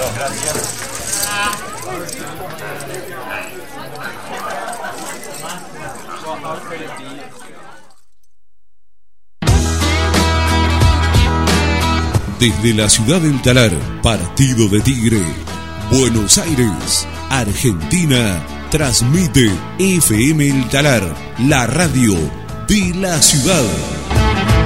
Claro, gracias. Desde la ciudad del Talar, partido de Tigre, Buenos Aires, Argentina, transmite FM El Talar, la radio de la ciudad.